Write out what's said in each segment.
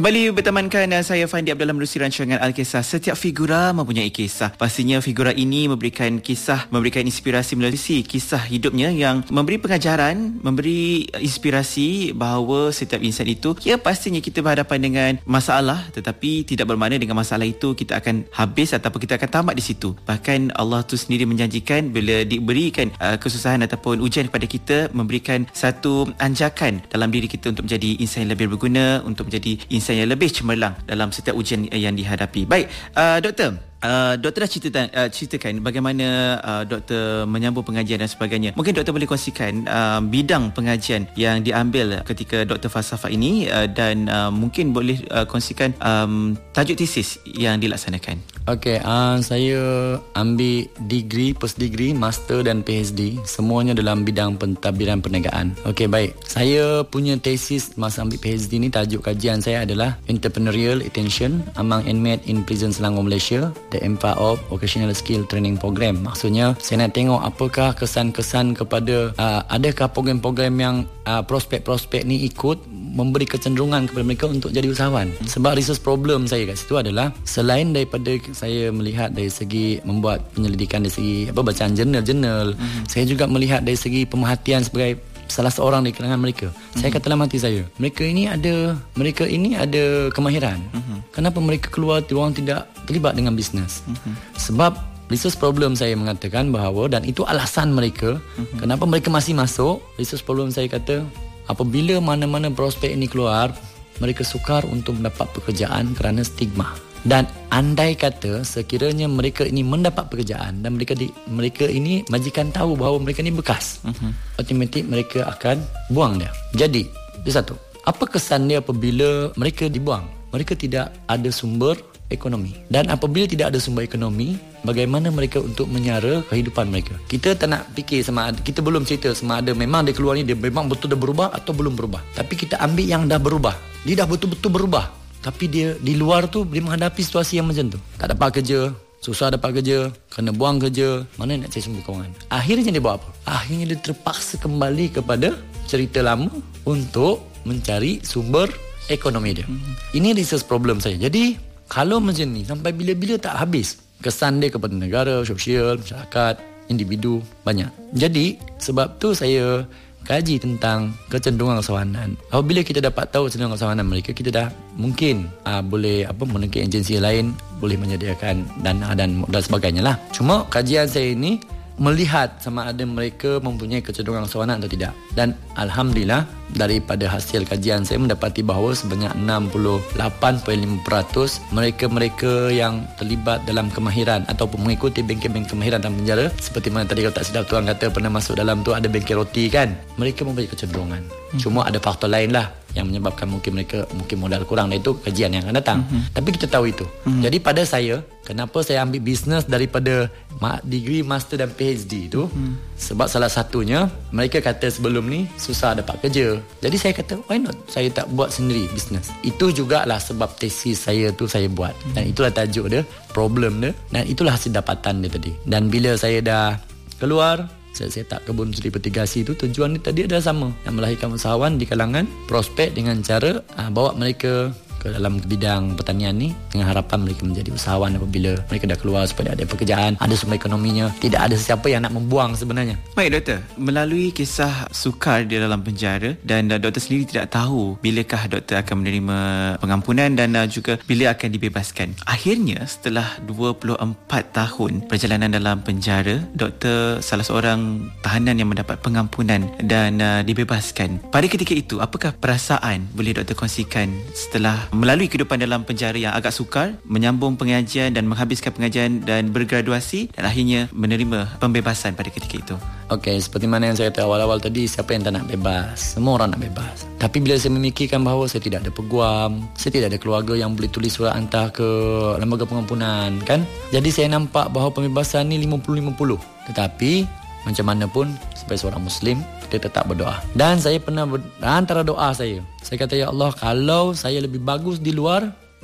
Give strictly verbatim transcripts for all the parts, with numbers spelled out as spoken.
Kembali bertemankan saya Fandi Abdullah menerusi rancangan Al-Kisah. Setiap figura mempunyai kisah. Pastinya figura ini memberikan kisah, memberikan inspirasi melalui kisah hidupnya yang memberi pengajaran, memberi inspirasi bahawa setiap insan itu, ya pastinya kita berhadapan dengan masalah, tetapi tidak bermakna dengan masalah itu kita akan habis ataupun kita akan tamat di situ. Bahkan Allah tu sendiri menjanjikan bila diberikan uh, kesusahan ataupun ujian kepada kita, memberikan satu anjakan dalam diri kita untuk menjadi insan yang lebih berguna, untuk menjadi insan yang lebih cemerlang dalam setiap ujian yang dihadapi. Baik, uh, doktor, Uh, doktor dah cerita, uh, ceritakan bagaimana uh, doktor menyambung pengajian dan sebagainya. Mungkin doktor boleh kongsikan uh, bidang pengajian yang diambil ketika doktor falsafah ini, uh, dan uh, mungkin boleh uh, kongsikan um, tajuk tesis yang dilaksanakan. Okey, uh, saya ambil degree, post degree, master dan PhD, semuanya dalam bidang pentadbiran perniagaan. Okey, baik. Saya punya tesis masa ambil PhD ni, tajuk kajian saya adalah Entrepreneurial Attention Among Inmates in Prison Selangor, Malaysia, The Impact of Vocational Skill Training Program. Maksudnya saya nak tengok apakah kesan-kesan kepada uh, adakah program-program yang uh, prospek-prospek ni ikut memberi kecenderungan kepada mereka untuk jadi usahawan. Hmm. Sebab research problem saya kat situ adalah selain daripada saya melihat dari segi membuat penyelidikan dari segi apa bacaan jurnal-jurnal, hmm. saya juga melihat dari segi pemerhatian sebagai salah seorang di kalangan mereka. Mm-hmm. Saya kata dalam hati saya, mereka ini ada mereka ini ada kemahiran. Mm-hmm. Kenapa mereka keluar diorang tidak terlibat dengan bisnes? Mm-hmm. Sebab research problem saya mengatakan bahawa, dan itu alasan mereka, mm-hmm. kenapa mereka masih masuk. Research problem saya kata, apabila mana-mana prospek ini keluar, mereka sukar untuk mendapat pekerjaan kerana stigma. Dan andai kata sekiranya mereka ini mendapat pekerjaan dan mereka di, mereka ini majikan tahu bahawa mereka ni bekas, uh-huh. automatik mereka akan buang dia. Jadi, itu satu. Apa kesan dia apabila mereka dibuang? Mereka tidak ada sumber ekonomi. Dan apabila tidak ada sumber ekonomi, bagaimana mereka untuk menyara kehidupan mereka? Kita tak nak fikir sama ada, kita belum cerita sama ada memang dia keluar ni dia memang betul dah berubah atau belum berubah. Tapi kita ambil yang dah berubah. Dia dah betul-betul berubah. Tapi dia di luar tu dia menghadapi situasi yang macam tu. Tak dapat kerja, susah dapat kerja, kena buang kerja, mana nak cari sumber kewangan? Akhirnya dia buat apa? Akhirnya dia terpaksa kembali kepada cerita lama untuk mencari sumber ekonomi dia. Hmm. Ini research problem saya. Jadi kalau macam ni sampai bila-bila tak habis kesan dia kepada negara, sosial, masyarakat, individu banyak. Jadi sebab tu saya kaji tentang kecenderungan usahawanan. Apabila kita dapat tahu kecenderungan usahawanan mereka, kita dah mungkin aa, boleh apa menekan agensi lain, boleh menyediakan dana dan dan sebagainya lah. Cuma kajian saya ini melihat sama ada mereka mempunyai kecenderungan usahawanan atau tidak. Dan alhamdulillah daripada hasil kajian saya mendapati bahawa sebanyak enam puluh lapan perpuluhan lima peratus mereka-mereka yang terlibat dalam kemahiran ataupun mengikuti bengkel-bengkel kemahiran dalam penjara, seperti mana tadi kalau tak silap tuan kata pernah masuk dalam tu ada bengkel roti kan, mereka mempunyai kecenderungan. Hmm. Cuma ada faktor lain lah yang menyebabkan mungkin mereka mungkin modal kurang, dan itu kajian yang akan datang. Mm-hmm. Tapi kita tahu itu. Mm-hmm. Jadi pada saya, kenapa saya ambil bisnes daripada degree master dan PhD itu, mm-hmm. sebab salah satunya mereka kata sebelum ni susah dapat kerja. Jadi saya kata why not saya tak buat sendiri bisnes. Itu jugalah sebab tesis saya tu saya buat. Mm-hmm. Dan itulah tajuk dia, problem dia, dan itulah hasil dapatan dia tadi. Dan bila saya dah keluar, saya set up kebun suri vertigasi itu, tujuan ni tadi adalah sama, yang melahirkan usahawan di kalangan prospek dengan cara aa, bawa mereka ke dalam bidang pertanian ni dengan harapan mereka menjadi usahawan apabila mereka dah keluar, supaya ada pekerjaan, ada sumber ekonominya, tidak ada sesiapa yang nak membuang sebenarnya. Baik doktor, melalui kisah sukar di dalam penjara, dan uh, doktor sendiri tidak tahu bilakah doktor akan menerima pengampunan dan uh, juga bila akan dibebaskan. Akhirnya setelah dua puluh empat tahun perjalanan dalam penjara, doktor salah seorang tahanan yang mendapat pengampunan dan uh, dibebaskan. Pada ketika itu, apakah perasaan boleh doktor kongsikan setelah melalui kehidupan dalam penjara yang agak sukar, menyambung pengajian dan menghabiskan pengajian dan bergraduasi, dan akhirnya menerima pembebasan pada ketika itu? Okey, seperti mana yang saya kata awal-awal tadi, siapa yang tak nak bebas? Semua orang nak bebas. Tapi bila saya memikirkan bahawa saya tidak ada peguam, saya tidak ada keluarga yang boleh tulis surat hantar ke lembaga pengampunan, kan? Jadi saya nampak bahawa pembebasan ni lima puluh lima puluh. Tetapi macam mana pun sebagai seorang Muslim, kita tetap berdoa. Dan saya pernah ber, antara doa saya, saya kata, ya Allah, kalau saya lebih bagus di luar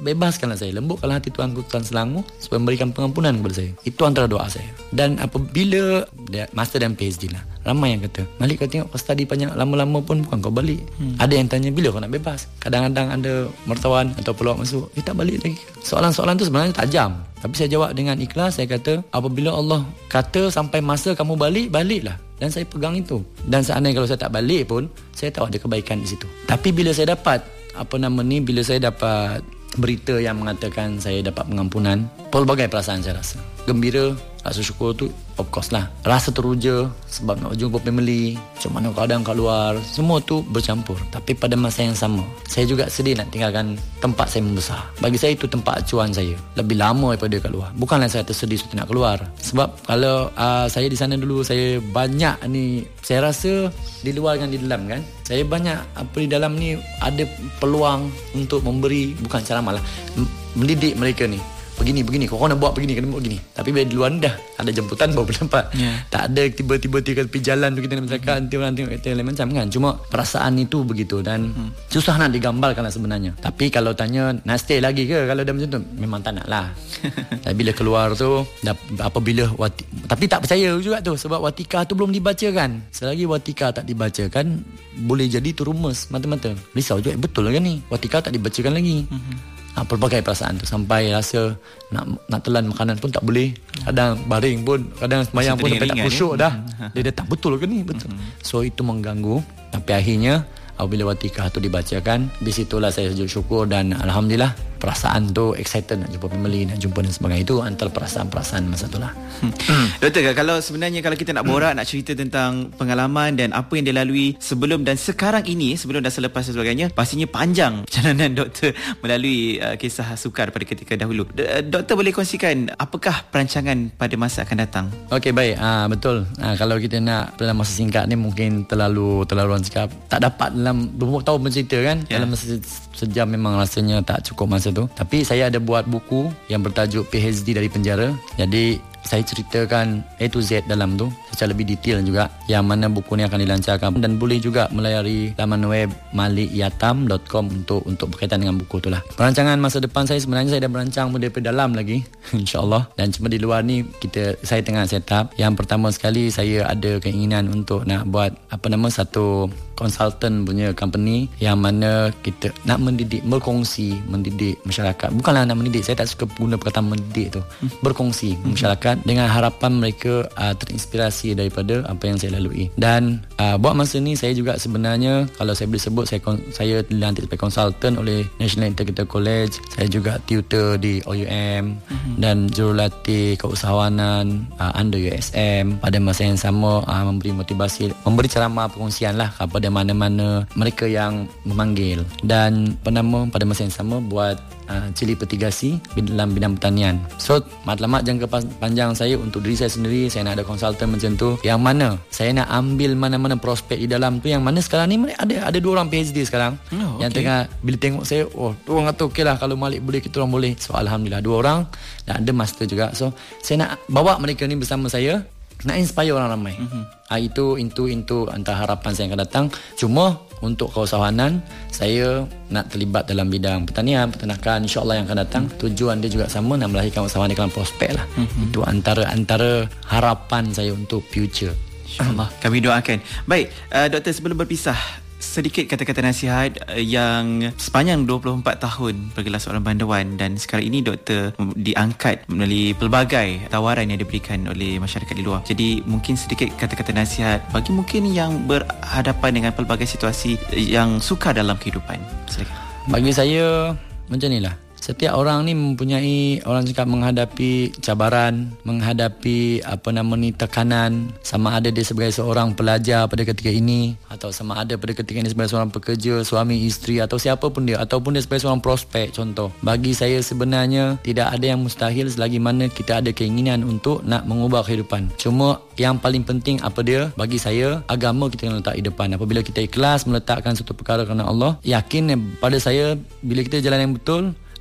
bebaskanlah saya, lembutkanlah hati Tuanku Tuan Selangor supaya memberikan pengampunan kepada saya. Itu antara doa saya. Dan apabila master dan PhD lah, ramai yang kata, Malik kau tengok kau study banyak lama-lama pun bukan kau balik. hmm. Ada yang tanya bila kau nak bebas. Kadang-kadang ada mertawan atau pelawak masuk, eh tak balik lagi. Soalan-soalan tu sebenarnya tajam, tapi saya jawab dengan ikhlas. Saya kata, apabila Allah kata sampai masa kamu balik, baliklah. Dan saya pegang itu. Dan seandainya kalau saya tak balik pun, saya tahu ada kebaikan di situ. Tapi bila saya dapat apa nama ni, bila saya dapat berita yang mengatakan saya dapat pengampunan, pelbagai perasaan saya rasa. Gembira, rasa syukur tu of course lah. Rasa teruja sebab nak jumpa family, macam mana keadaan kat luar, semua tu bercampur. Tapi pada masa yang sama, saya juga sedih nak tinggalkan tempat saya membesar. Bagi saya itu tempat acuan saya, lebih lama daripada kat luar. Bukanlah saya tersedih sudah nak keluar. Sebab kalau uh, saya di sana dulu, saya banyak ni, saya rasa di luar dengan di dalam kan, saya banyak apa di dalam ni ada peluang untuk memberi, bukan ceramah lah, mendidik mereka ni. Begini, begini, kau nak buat begini, kena buat begini. Tapi bila di luar dah ada jemputan baru nampak. Yeah. Tak ada tiba-tiba di tepi jalan tu kita nak bercakap, nanti orang tengok kita lain macam kan. Cuma perasaan itu begitu dan hmm. susah nak digambarkan lah sebenarnya. Tapi kalau tanya nak stay lagi ke kalau dah macam tu, memang tak nak lah. Tapi bila keluar tu, dah, apabila wati, tapi tak percaya juga tu sebab watikah tu belum dibacakan. Selagi watikah tak dibacakan, boleh jadi tu rumus mata-mata. Risau juga, betul lah kan ni, watikah tak dibacakan lagi. Hmm. Ha, pelbagai perasaan tu sampai rasa nak nak telan makanan pun tak boleh. Kadang baring pun, kadang sembahyang pun sampai tak khusyuk dah. Dia dah tak betul ke ni? Betul. So itu mengganggu. Tapi akhirnya apabila watikah tu dibacakan, di situlah saya sujud syukur dan alhamdulillah perasaan tu excited nak jumpa family, nak jumpa dan sebagainya. Itu antara perasaan-perasaan masa tu lah. hmm. Doktor, kalau sebenarnya kalau kita nak borak, nak cerita tentang pengalaman dan apa yang dilalui sebelum dan sekarang ini, sebelum dan selepas dan sebagainya, pastinya panjang perjalanan doktor melalui uh, kisah sukar pada ketika dahulu. D- doktor boleh kongsikan apakah perancangan pada masa akan datang? Okey, baik. Ah, betul. Ah, kalau kita nak dalam masa singkat ni mungkin terlalu terlalu orang cakap tak dapat dalam dua puluh tahun bercerita kan. Yeah. Dalam masa sejam memang rasanya tak cukup masa tu. Tapi saya ada buat buku yang bertajuk P H D dari Penjara. Jadi saya ceritakan A to Z dalam tu secara lebih detail juga, yang mana buku ni akan dilancarkan dan boleh juga melayari laman web malik yatam dot com untuk untuk berkaitan dengan buku tu lah. Perancangan masa depan saya sebenarnya saya dah merancang daripada dalam lagi insya-Allah, dan cuma di luar ni kita saya tengah set up. Yang pertama sekali saya ada keinginan untuk nak buat apa nama satu consultant punya company yang mana kita nak mendidik, berkongsi, mendidik masyarakat. Bukanlah nak mendidik, saya tak suka guna perkataan mendidik tu. Berkongsi hmm. masyarakat dengan harapan mereka uh, terinspirasi daripada apa yang saya lalui. Dan uh, buat masa ni saya juga sebenarnya, kalau saya boleh sebut, saya saya dilantik sebagai consultant oleh National Integrated College. Saya juga tutor di O U M hmm. dan jurulatih keusahawanan uh, under U S M. Pada masa yang sama uh, memberi motivasi, memberi ceramah perkongsian lah kepada mana-mana mereka yang memanggil. Dan penama pada masa yang sama buat uh, cili petigasi dalam bidang pertanian. So matlamat jangka panjang saya untuk diri saya sendiri, saya nak ada konsultan macam tu, yang mana saya nak ambil mana-mana prospek di dalam tu, yang mana sekarang ni ada ada dua orang P H D sekarang oh, yang okay. tengah bila tengok saya, oh tu orang kata okey lah, kalau Malik boleh kita orang boleh. So alhamdulillah dua orang dan ada master juga. So saya nak bawa mereka ni bersama saya, nak inspire orang ramai. Mm-hmm. Ha, itu itu itu antara harapan saya yang akan datang. Cuma untuk keusahawanan, saya nak terlibat dalam bidang pertanian, peternakan, insya-Allah yang akan datang. Mm-hmm. Tujuan dia juga sama, nak melahirkan usahawan di dalam prospek lah. Mm-hmm. Itu antara antara harapan saya untuk future. InsyaAllah. Kami doakan. Baik, uh, doktor, sebelum berpisah, sedikit kata-kata nasihat yang sepanjang dua puluh empat tahun bergelar seorang bandawan, dan sekarang ini doktor diangkat melalui pelbagai tawaran yang diberikan oleh masyarakat di luar. Jadi mungkin sedikit kata-kata nasihat bagi mungkin yang berhadapan dengan pelbagai situasi yang sukar dalam kehidupan. Silakan. Bagi saya macam inilah. Setiap orang ni mempunyai, orang cakap, menghadapi cabaran, menghadapi apa nama ni tekanan, sama ada dia sebagai seorang pelajar pada ketika ini, atau sama ada pada ketika ini sebagai seorang pekerja, suami, isteri, atau siapa pun dia, ataupun dia sebagai seorang prospek. Contoh, bagi saya sebenarnya tidak ada yang mustahil selagi mana kita ada keinginan untuk nak mengubah kehidupan. Cuma yang paling penting apa dia? Bagi saya, agama kita kena letak di depan. Apabila kita ikhlas meletakkan satu perkara kerana Allah, yakin pada saya bila kita jalan yang betul,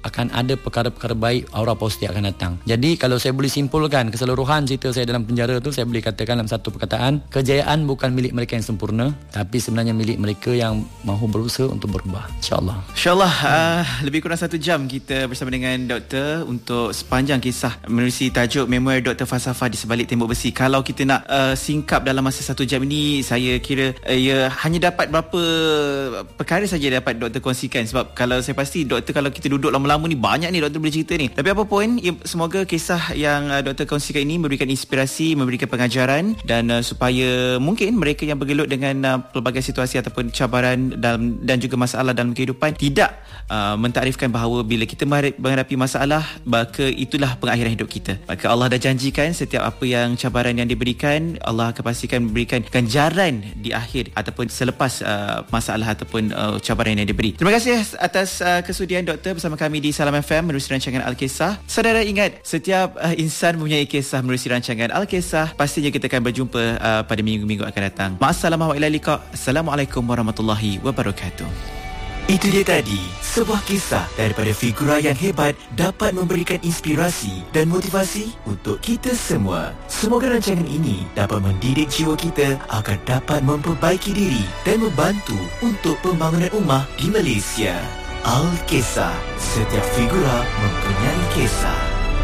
akan ada perkara-perkara baik, aura positif akan datang. Jadi kalau saya boleh simpulkan keseluruhan cerita saya dalam penjara tu, saya boleh katakan dalam satu perkataan, kejayaan bukan milik mereka yang sempurna, tapi sebenarnya milik mereka yang mahu berusaha untuk berubah. InsyaAllah. InsyaAllah. uh, Lebih kurang satu jam kita bersama dengan doktor untuk sepanjang kisah menerusi tajuk Memoir Doktor Falsafah di Sebalik Tembok Besi. Kalau kita nak uh, singkap dalam masa satu jam ini, saya kira uh, ya, hanya dapat berapa perkara saja dapat doktor kongsikan. Sebab kalau saya pasti doktor, kalau kita duduk lama-lama ni, banyak ni doktor boleh cerita ni. Tapi apa pun, ya, semoga kisah yang uh, doktor kongsikan ini memberikan inspirasi, memberikan pengajaran, dan uh, supaya mungkin mereka yang bergelut dengan uh, pelbagai situasi ataupun cabaran dalam, dan juga masalah dalam kehidupan tidak uh, mentakdirkan bahawa bila kita menghadapi masalah, maka itulah pengakhiran hidup kita. Maka Allah dah janjikan setiap apa yang cabaran yang diberikan, Allah akan pastikan memberikan ganjaran di akhir ataupun selepas uh, masalah ataupun uh, cabaran yang diberi. Terima kasih atas uh, kesudian doktor bersama kami di Salam F M menerusi rancangan Al-Kisah. Saudara ingat, setiap uh, insan mempunyai kisah menerusi rancangan Al-Kisah. Pastinya kita akan berjumpa uh, pada minggu-minggu akan datang. Ma'assalamah wa ila liqa. Assalamualaikum warahmatullahi wabarakatuh. Itu dia tadi, sebuah kisah daripada figura yang hebat dapat memberikan inspirasi dan motivasi untuk kita semua. Semoga rancangan ini dapat mendidik jiwa kita agar dapat memperbaiki diri dan membantu untuk pembangunan ummah di Malaysia. Al-Kisah, setiap figura mempunyai kisah.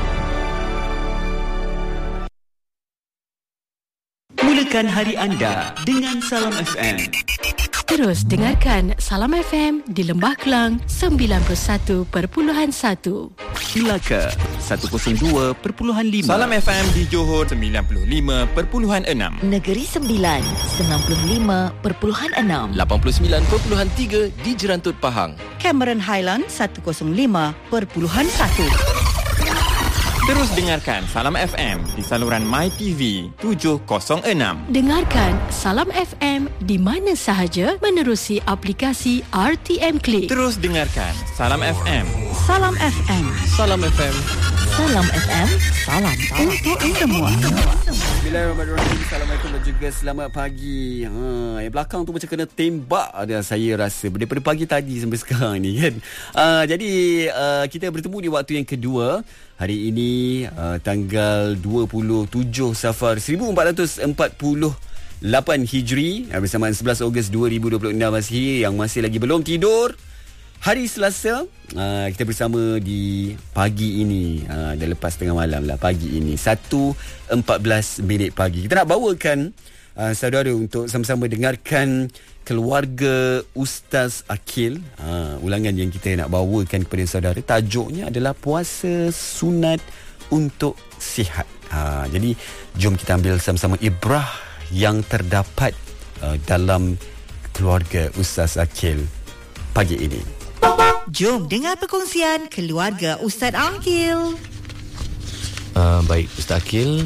Mulakan hari anda dengan Salam F M. Terus dengarkan Salam F M di Lembah Kelang sembilan puluh satu perpuluhan satu. Melaka seratus dua perpuluhan lima. Salam F M di Johor sembilan puluh lima perpuluhan enam. Negeri Sembilan sembilan puluh lima perpuluhan enam. lapan puluh sembilan perpuluhan tiga di Jerantut Pahang. Cameron Highland seratus lima perpuluhan satu. Terus dengarkan Salam F M di saluran MyTV tujuh kosong enam. Dengarkan Salam F M di mana sahaja menerusi aplikasi R T M Click. Terus dengarkan Salam F M. Salam F M. Salam F M. Salam F M. Salam untuk semua. Bismillahirrahmanirrahim. Assalamualaikum dan juga selamat pagi. Ha, yang belakang tu macam kena tembak ada, saya rasa daripada pagi tadi sampai sekarang ni kan. Uh, jadi uh, kita bertemu di waktu yang kedua. Hari ini uh, tanggal dua puluh tujuh Safar seribu empat ratus empat puluh lapan Hijri, uh, bersamaan sebelas Ogos dua ribu dua puluh enam Masihi. Yang masih lagi belum tidur, hari Selasa, uh, kita bersama di pagi ini, uh, dah lepas tengah malam lah pagi ini, satu empat belas minit pagi. Kita nak bawakan uh, saudara untuk sama-sama dengarkan Keluarga Ustaz Akil. Ha, ulangan yang kita nak bawakan kepada saudara, tajuknya adalah Puasa Sunat untuk Sihat. Ha, jadi jom kita ambil sama-sama ibrah yang terdapat uh, dalam Keluarga Ustaz Akil pagi ini. Jom dengar perkongsian Keluarga Ustaz Akil. Uh, baik, Ustaz Akil.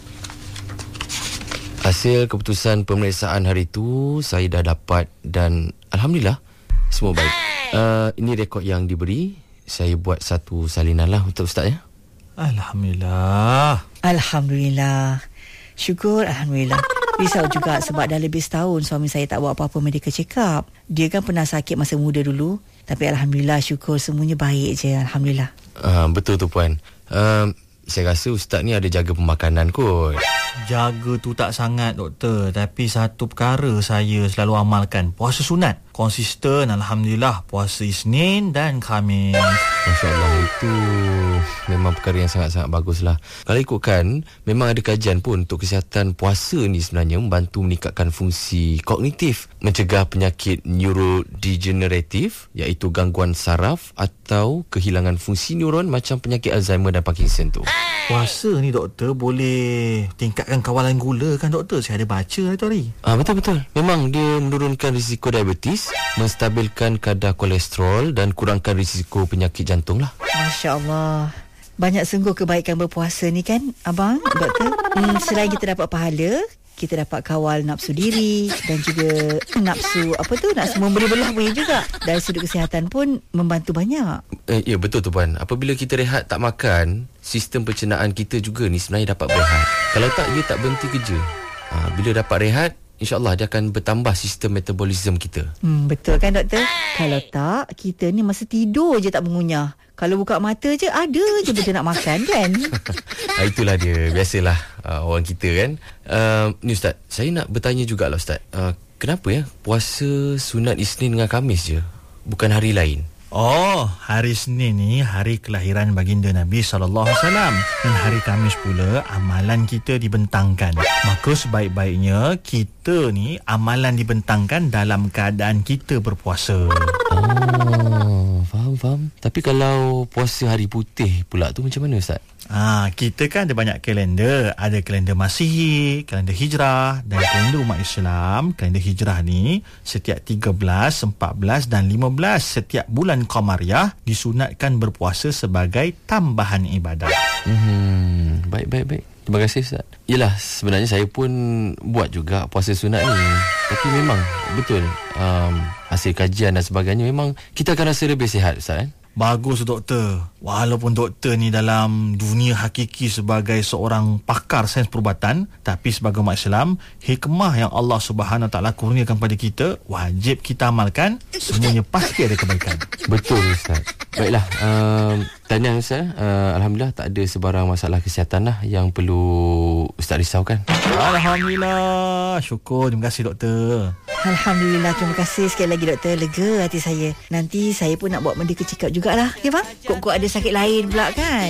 Hasil keputusan pemeriksaan hari itu saya dah dapat dan Alhamdulillah semua baik. Uh, ini rekod yang diberi. Saya buat satu salinan lah untuk Ustaz ya. Alhamdulillah. Alhamdulillah. Syukur, Alhamdulillah. Risau juga sebab dah lebih setahun suami saya tak buat apa-apa medical check up. Dia kan pernah sakit masa muda dulu. Tapi Alhamdulillah, syukur semuanya baik je. Alhamdulillah. Uh, betul tu Puan. Uh, saya rasa Ustaz ni ada jaga pemakanan kot. Jaga tu tak sangat doktor, tapi satu perkara saya selalu amalkan, puasa sunat. Konsisten, Alhamdulillah, puasa Isnin dan Khamis. Masya Allah, itu memang perkara yang sangat-sangat bagus lah. Kalau ikutkan, memang ada kajian pun untuk kesihatan puasa ni sebenarnya membantu meningkatkan fungsi kognitif, mencegah penyakit neurodegeneratif iaitu gangguan saraf atau kehilangan fungsi neuron macam penyakit Alzheimer dan Parkinson tu. Puasa ni doktor boleh tingkatkan kawalan gula kan doktor? Saya ada baca hari tu hari. Ah, betul-betul. Memang dia menurunkan risiko diabetes, menstabilkan kadar kolesterol dan kurangkan risiko penyakit jantung lah. Masya Allah. Banyak sungguh kebaikan berpuasa ni kan, abang, doktor. Hmm, selain kita dapat pahala, kita dapat kawal nafsu diri dan juga nafsu apa tu, nafsu memberi belah boleh juga. Dari sudut kesihatan pun membantu banyak. Eh, ya betul tu Puan. Apabila kita rehat tak makan, sistem pencernaan kita juga ni sebenarnya dapat berehat. Kalau tak, dia tak berhenti kerja. Ha, bila dapat rehat, InsyaAllah dia akan bertambah sistem metabolisme kita. Hmm, betul kan doktor? Kalau tak, kita ni masa tidur je tak mengunyah. Kalau buka mata je ada je benda nak makan kan. Itulah dia. Biasalah uh, orang kita kan. uh, Ni Ustaz, saya nak bertanya jugalah Ustaz, uh, kenapa ya puasa sunat Isnin dengan Khamis je, bukan hari lain? Oh, hari Senin ni hari kelahiran baginda Nabi sallallahu alaihi wasallam dan hari Khamis pula amalan kita dibentangkan. Maka sebaik-baiknya kita ni amalan dibentangkan dalam keadaan kita berpuasa. Oh, faham faham. Tapi kalau puasa hari putih pula tu macam mana Ustaz? Ah, kita kan ada banyak kalender. Ada kalender Masihi, kalender Hijrah dan kalender umat Islam. Kalender Hijrah ni setiap tiga belas, empat belas dan lima belas setiap bulan Qamariyah disunatkan berpuasa sebagai tambahan ibadah. Hmm, baik baik baik. Terima kasih Ustaz. Yelah, sebenarnya saya pun buat juga puasa sunat ni. Tapi memang betul, um, hasil kajian dan sebagainya, memang kita akan rasa lebih sihat Ustaz. Eh? Bagus doktor. Walaupun doktor ni dalam dunia hakiki sebagai seorang pakar sains perubatan, tapi sebagai umat Islam, hikmah yang Allah Subhanahu Wa Taala kurniakan pada kita wajib kita amalkan. Semuanya pasti ada kebaikan. Betul Ustaz. Baiklah, um, tahniah Ustaz. uh, Alhamdulillah tak ada sebarang masalah kesihatan lah yang perlu Ustaz risaukan. Alhamdulillah. Syukur. Terima kasih doktor. Alhamdulillah, terima kasih sekali lagi doktor. Lega hati saya. Nanti saya pun nak buat benda kecil jugalah, ya bang? Kok-kok ada sakit lain pula kan?